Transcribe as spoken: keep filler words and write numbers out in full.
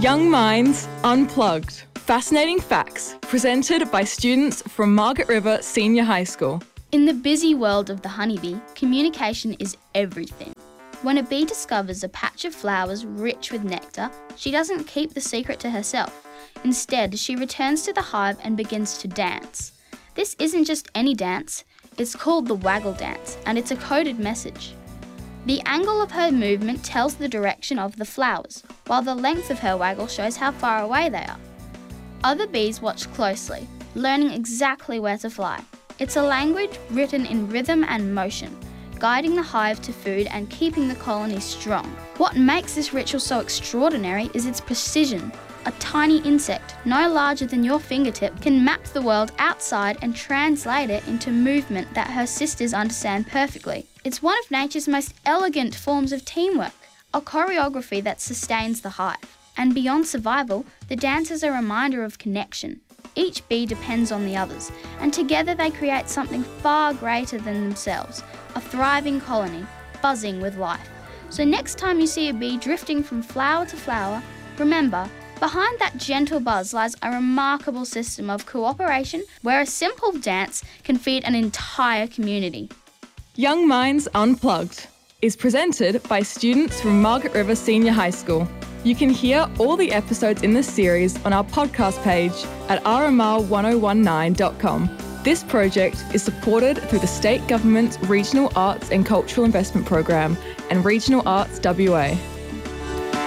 Young Minds Unplugged. Fascinating facts presented by students from Margaret River Senior High School. In the busy world of the honeybee, communication is everything. When a bee discovers a patch of flowers rich with nectar, she doesn't keep the secret to herself. Instead, she returns to the hive and begins to dance. This isn't just any dance, it's called the waggle dance, and it's a coded message. The angle of her movement tells the direction of the flowers, while the length of her waggle shows how far away they are. Other bees watch closely, learning exactly where to fly. It's a language written in rhythm and motion, guiding the hive to food and keeping the colony strong. What makes this ritual so extraordinary is its precision. A tiny insect, no larger than your fingertip, can map the world outside and translate it into movement that her sisters understand perfectly. It's one of nature's most elegant forms of teamwork, a choreography that sustains the hive. And beyond survival, the dance is a reminder of connection. Each bee depends on the others, and together they create something far greater than themselves, a thriving colony, buzzing with life. So next time you see a bee drifting from flower to flower, remember, behind that gentle buzz lies a remarkable system of cooperation where a simple dance can feed an entire community. Young Minds Unplugged is presented by students from Margaret River Senior High School. You can hear all the episodes in this series on our podcast page at r m r one oh one nine dot com. This project is supported through the State Government's Regional Arts and Cultural Investment Program and Regional Arts W A.